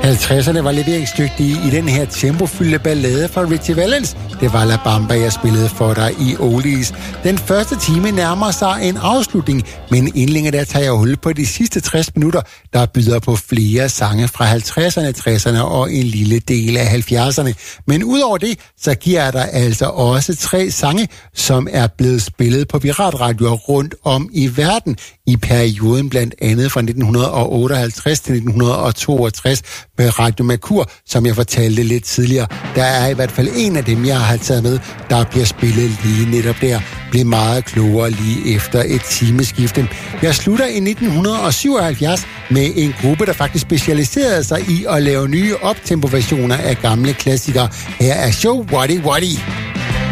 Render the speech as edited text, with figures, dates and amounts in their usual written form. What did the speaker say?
50'erne var leveringsdygtige i den her tempofyldte ballade fra Richie Valens. Det var La Bamba, jeg spillede for dig i Oldies. Den første time nærmer sig en afslutning, men inden der tager jeg hul på de sidste 60 minutter, der byder på flere sange fra 50'erne, 60'erne og en lille del af 70'erne. Men udover det, så giver jeg dig altså også 3 sange, som er blevet spillet på piratradioer rundt om i verden i perioden blandt andet fra 1958 til 1962 med Radio Mercur, som jeg fortalte lidt tidligere. Der er i hvert fald en af dem, jeg har taget med, der bliver spillet lige netop der. Blev meget klogere lige efter et timeskifte. Jeg slutter i 1977 med en gruppe, der faktisk specialiserede sig i at lave nye optempo-versioner af gamle klassikere. Her er Show Waddy Waddy.